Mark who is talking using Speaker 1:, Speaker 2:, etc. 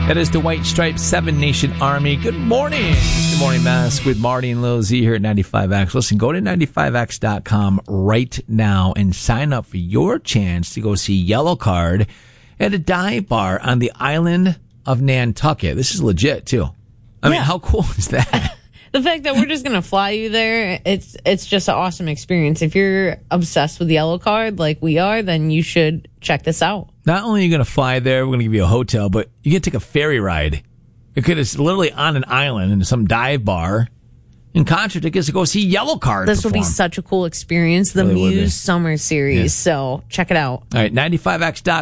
Speaker 1: That is the White Stripes 7 Nation Army. Good morning. Good morning, Mask with Marty and Lil Z here at 95X. Listen, go to 95X.com right now and sign up for your chance to go see Yellow Card at a dive bar on the island of Nantucket. This is legit, too. I mean, how cool is that?
Speaker 2: The fact that we're just going to fly you there, it's just an awesome experience. If you're obsessed with Yellow Card like we are, then you should check this out.
Speaker 1: Not only are you going to fly there, we're going to give you a hotel, but you get to take a ferry ride. It's literally on an island in some dive bar. And concert tickets to go see Yellow Card
Speaker 2: This
Speaker 1: perform.
Speaker 2: will be such a cool experience. The
Speaker 1: Really would be.
Speaker 2: Muse Summer Series.
Speaker 1: Yeah.
Speaker 2: So check it out.
Speaker 1: All right, 95X.com.